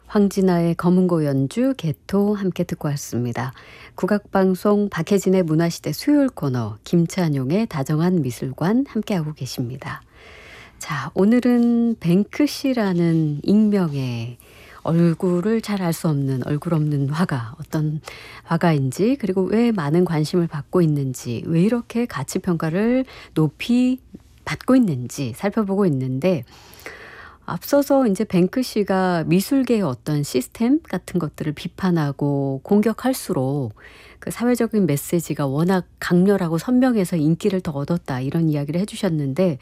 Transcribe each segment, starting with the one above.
황진아의 검은고 연주, 개토 함께 듣고 왔습니다. 국악방송 박혜진의 문화시대 수요일 코너, 김찬용의 다정한 미술관 함께하고 계십니다. 자, 오늘은 뱅크시라는 익명의 얼굴을 잘 알 수 없는 얼굴 없는 화가 어떤 화가인지, 그리고 왜 많은 관심을 받고 있는지, 왜 이렇게 가치평가를 높이 받고 있는지 살펴보고 있는데, 앞서서 이제 뱅크시가 미술계의 어떤 시스템 같은 것들을 비판하고 공격할수록 그 사회적인 메시지가 워낙 강렬하고 선명해서 인기를 더 얻었다, 이런 이야기를 해주셨는데,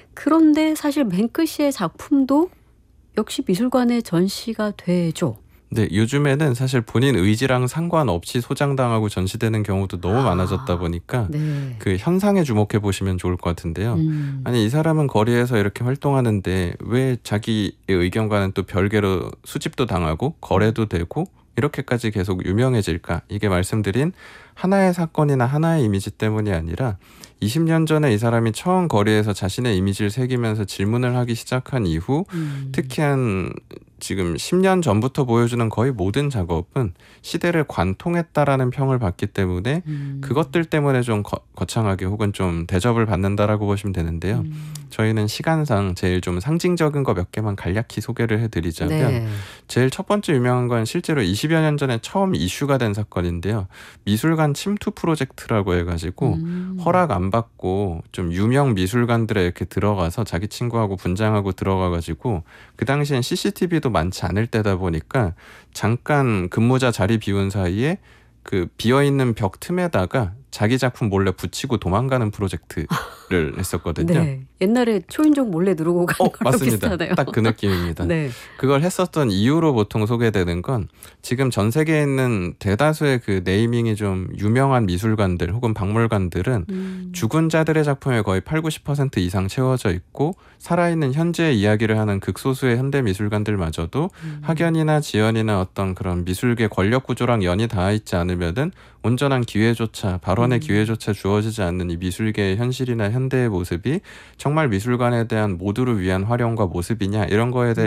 그런데 사실 뱅크시의 작품도 역시 미술관에 전시가 되죠. 네, 요즘에는 사실 본인 의지랑 상관없이 소장당하고 전시되는 경우도 너무 많아졌다 보니까 네. 그 현상에 주목해 보시면 좋을 것 같은데요. 아니, 이 사람은 거리에서 이렇게 활동하는데 왜 자기의 의견과는 또 별개로 수집도 당하고 거래도 되고 이렇게까지 계속 유명해질까? 이게 말씀드린 하나의 사건이나 하나의 이미지 때문이 아니라 20년 전에 이 사람이 처음 거리에서 자신의 이미지를 새기면서 질문을 하기 시작한 이후 특히 한 지금 10년 전부터 보여주는 거의 모든 작업은 시대를 관통했다라는 평을 받기 때문에 그것들 때문에 좀 거창하게 혹은 좀 대접을 받는다라고 보시면 되는데요. 저희는 시간상 제일 좀 상징적인 거 몇 개만 간략히 소개를 해드리자면, 네. 제일 첫 번째 유명한 건 실제로 20여 년 전에 처음 이슈가 된 사건인데요. 미술관 침투 프로젝트라고 해가지고 허락 안 받고 좀 유명 미술관들에 이렇게 들어가서 자기 친구하고 분장하고 들어가가지고, 그 당시엔 CCTV도 많지 않을 때다 보니까 잠깐 근무자 자리 비운 사이에 그 비어있는 벽 틈에다가 자기 작품 몰래 붙이고 도망가는 프로젝트를 했었거든요. 네. 옛날에 초인종 몰래 누르고 가는 거랑 맞습니다. 비슷하네요. 딱 그 느낌입니다. 네. 그걸 했었던 이유로 보통 소개되는 건, 지금 전 세계에 있는 대다수의 그 네이밍이 좀 유명한 미술관들 혹은 박물관들은 죽은 자들의 작품에 거의 80~90% 이상 채워져 있고, 살아있는 현재의 이야기를 하는 극소수의 현대 미술관들마저도 학연이나 지연이나 어떤 그런 미술계 권력 구조랑 연이 닿아 있지 않으면은 온전한 기회조차, 발언의 기회조차 주어지지 않는 이 미술계의 현실이나 현대의 모습이 정말 미술관에 대한 모두를 위한 활용과 모습이냐, 이런 거에 대해